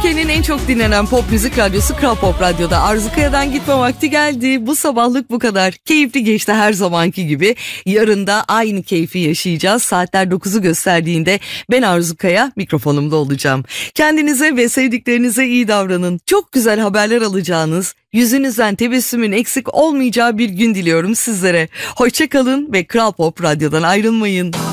Türkiye'nin en çok dinlenen pop müzik radyosu Kral Pop Radyo'da Arzu Kaya'dan gitme vakti geldi. Bu sabahlık bu kadar. Keyifli geçti her zamanki gibi. Yarın da aynı keyfi yaşayacağız. Saatler 9'u gösterdiğinde ben Arzu Kaya mikrofonumda olacağım. Kendinize ve sevdiklerinize iyi davranın. Çok güzel haberler alacağınız, yüzünüzden tebessümün eksik olmayacağı bir gün diliyorum sizlere. Hoşça kalın ve Kral Pop Radyo'dan ayrılmayın.